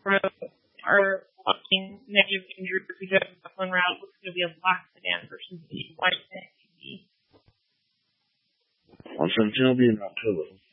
road are watching negative injuries because of the one route looks to be a black sedan versus the white SUV. 117 will be in October.